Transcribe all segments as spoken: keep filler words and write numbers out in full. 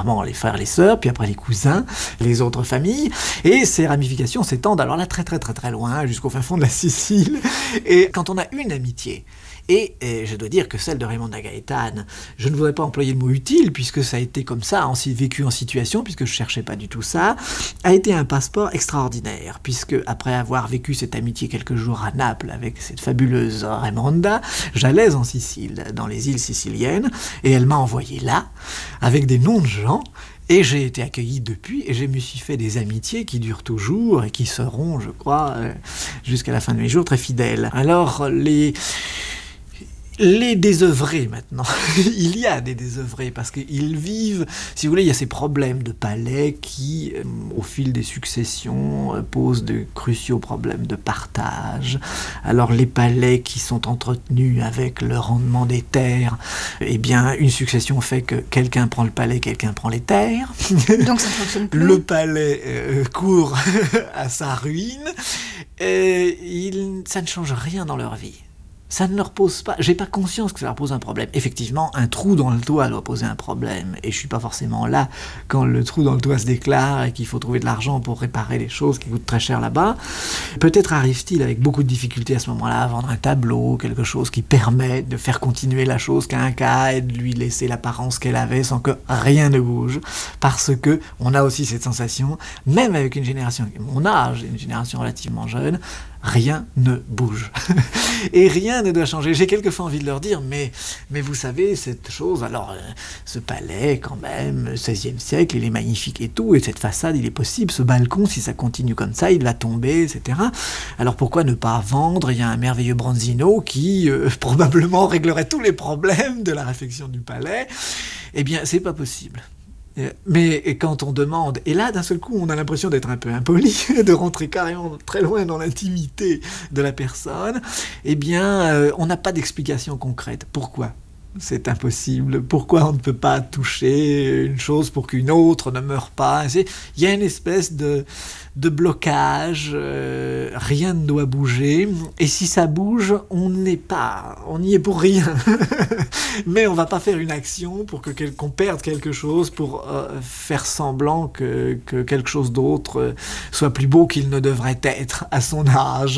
premièrement les frères, les sœurs, puis après les cousins, les autres familles, et ces ramifications s'étendent alors là très très très très loin, jusqu'au fin fond de la Sicile. Et quand on a une amitié, et, et je dois dire que celle de Raimonda Gaetane, je ne voudrais pas employer le mot utile, puisque ça a été comme ça, en, vécu en situation, puisque je ne cherchais pas du tout ça, a été un passeport extraordinaire, puisque après avoir vécu cette amitié quelques jours à Naples avec cette fabuleuse Raimonda, j'allais en Sicile, dans les îles siciliennes, et elle m'a envoyé là, avec des noms de gens, et j'ai été accueilli depuis, et je me suis fait des amitiés qui durent toujours, et qui seront, je crois, euh, jusqu'à la fin de mes jours, très fidèles. Alors, les... Les désœuvrés, maintenant. Il y a des désœuvrés, parce qu'ils vivent... Si vous voulez, il y a ces problèmes de palais qui, euh, au fil des successions, euh, posent de cruciaux problèmes de partage. Alors, les palais qui sont entretenus avec le rendement des terres, eh bien, une succession fait que quelqu'un prend le palais, quelqu'un prend les terres. Donc, ça ne fonctionne plus. Le palais euh, court à sa ruine. Et il, ça ne change rien dans leur vie. Ça ne leur pose pas... J'ai pas conscience que ça leur pose un problème. Effectivement, un trou dans le toit doit poser un problème. Et je suis pas forcément là quand le trou dans le toit se déclare et qu'il faut trouver de l'argent pour réparer les choses qui coûtent très cher là-bas. Peut-être arrive-t-il avec beaucoup de difficultés à ce moment-là à vendre un tableau, quelque chose qui permet de faire continuer la chose qu'un cas et de lui laisser l'apparence qu'elle avait sans que rien ne bouge. Parce que on a aussi cette sensation, même avec une génération, mon âge, une génération relativement jeune, rien ne bouge. Et rien ne doit changer. J'ai quelquefois envie de leur dire, mais, mais vous savez, cette chose, alors, euh, ce palais, quand même, seizième siècle, il est magnifique et tout, et cette façade, il est possible, ce balcon, si ça continue comme ça, il va tomber, et cetera. Alors pourquoi ne pas vendre? Il y a un merveilleux Bronzino qui, euh, probablement, réglerait tous les problèmes de la réfection du palais. Eh bien, c'est pas possible. Mais quand on demande, et là d'un seul coup on a l'impression d'être un peu impoli, de rentrer carrément très loin dans l'intimité de la personne, eh bien euh, on n'a pas d'explication concrète. Pourquoi c'est impossible? Pourquoi on ne peut pas toucher une chose pour qu'une autre ne meure pas? Il y a une espèce de, de blocage, euh, rien ne doit bouger, et si ça bouge, on n'est pas, on n'y est pour rien. Mais on va pas faire une action pour que quel, qu'on perde quelque chose, pour euh, faire semblant que, que quelque chose d'autre euh, soit plus beau qu'il ne devrait être à son âge,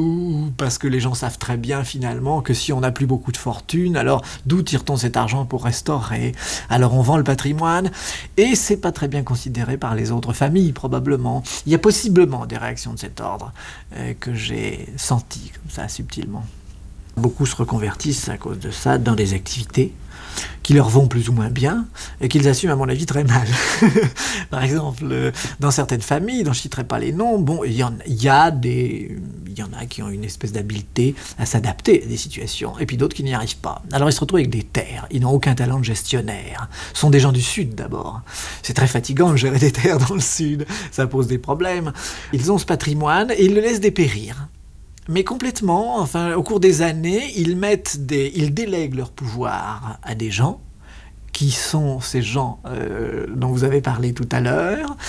ou parce que les gens savent très bien finalement que si on n'a plus beaucoup de fortune, alors d'où tire-t-on cet argent pour restaurer? Alors on vend le patrimoine, et c'est pas très bien considéré par les autres familles probablement. Il y a possiblement des réactions de cet ordre euh, que j'ai senties comme ça subtilement. Beaucoup se reconvertissent à cause de ça dans des activités qui leur vont plus ou moins bien et qu'ils assument à mon avis très mal. Par exemple, dans certaines familles, dont je ne citerai pas les noms, bon, il y, en, il y a des, il y en a qui ont une espèce d'habileté à s'adapter à des situations, et puis d'autres qui n'y arrivent pas. Alors ils se retrouvent avec des terres, ils n'ont aucun talent de gestionnaire. Ce sont des gens du Sud d'abord. C'est très fatigant de gérer des terres dans le Sud, ça pose des problèmes. Ils ont ce patrimoine et ils le laissent dépérir. Mais complètement, enfin, au cours des années, ils mettent des, ils délèguent leur pouvoir à des gens, qui sont ces gens euh, dont vous avez parlé tout à l'heure,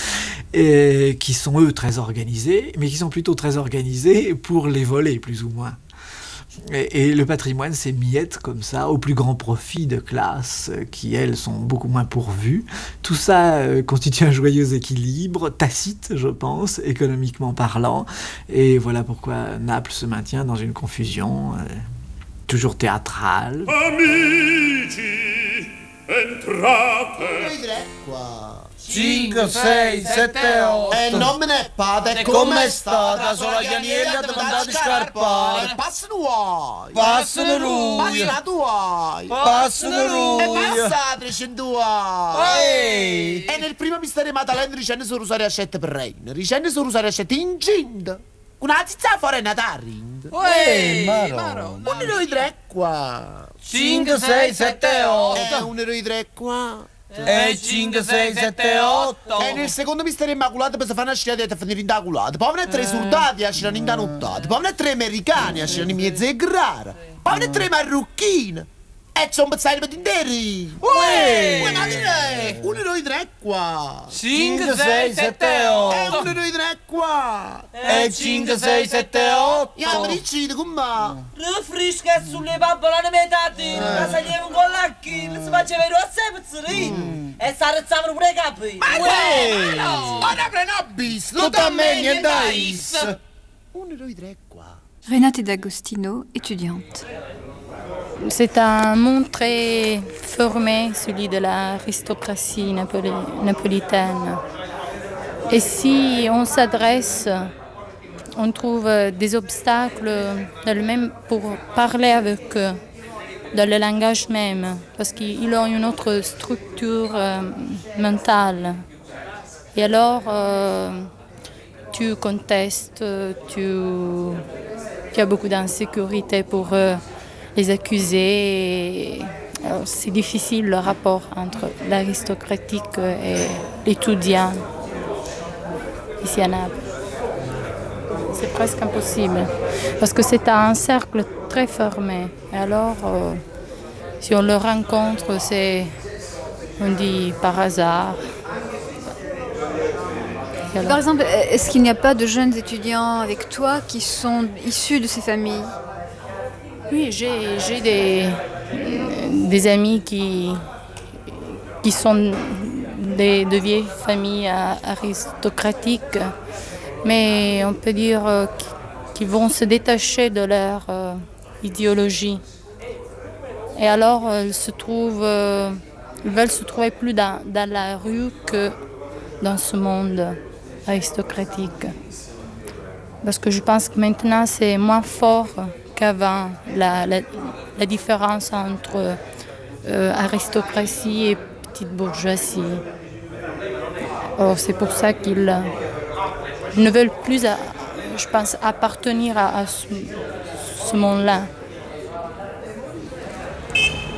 et qui sont eux très organisés, mais qui sont plutôt très organisés pour les voler, plus ou moins. Et, et le patrimoine s'émiette comme ça au plus grand profit de classes qui, elles, sont beaucoup moins pourvues. Tout ça euh, constitue un joyeux équilibre, tacite, je pense, économiquement parlant. Et voilà pourquoi Naples se maintient dans une confusion euh, toujours théâtrale. Amici, entrate. cinque, sei, sette, otto. E non me ne fate, E com'è stata? Sola Chianiella ti mandate scarpare. Passano vuoi. Passano lui. Passano tuoi. Passano lui. E passate centuoi. Ehi. E nel primo mistero Maddalena ricende su Rosario Ascette per Reina. Ricende su Rosario Ascette incinta. Una tizza fuori Natarind. Ehi, Maro. Un euro di tre qua. cinque, sei, sette, E otto. un euro di tre qua. E cinque, sei, sette, otto. E nel secondo mistero immacolato per fare una sciata e finire in da culata. Poi vengono tre soldati a scendere in danottati. Poi vengono tre americani a scendere in mezzo e grara. Poi vengono tre marrucchine. E c'è un pezzaglio di interi. Uè! Uè, ma direi! Uno, due, tre, qua. cinque, sei, sette, E otto. uno, due, tre, qua. E cinque, sei, sette, otto. Io mi dici, come? Rifresca sulle papolone metati, ma se gli un collacchi, si faceva i rossi e pizzerini. E si arrezzavano pure i capi. Uè! Ma ne prendo bis! Non Tutto a me, t'ammeni, niente a is! Uno, due, tre, qua. Renate D'Agostino, étudiante. C'est un monde très formé, celui de l'aristocratie napoli- napolitaine. Et si on s'adresse, on trouve des obstacles dans le même pour parler avec eux, dans le langage même, parce qu'ils ont une autre structure euh, mentale. Et alors, euh, tu contestes, tu, tu as beaucoup d'insécurité pour eux. Les accuser. Et alors, c'est difficile le rapport entre l'aristocratique et l'étudiant ici à Naples. C'est presque impossible parce que c'est un cercle très fermé. Et alors, euh, si on le rencontre, c'est, on dit par hasard. Et alors- Par exemple, est-ce qu'il n'y a pas de jeunes étudiants avec toi qui sont issus de ces familles? Oui, j'ai, j'ai des, des amis qui, qui sont des, de vieilles familles aristocratiques, mais on peut dire euh, qu'ils vont se détacher de leur euh, idéologie. Et alors, euh, ils, se trouvent, euh, ils veulent se trouver plus dans, dans la rue que dans ce monde aristocratique. Parce que je pense que maintenant, c'est moins fort qu'avant, la, la, la différence entre euh, aristocratie et petite bourgeoisie. Or, c'est pour ça qu'ils euh, ne veulent plus, à, je pense, appartenir à, à ce, ce monde-là.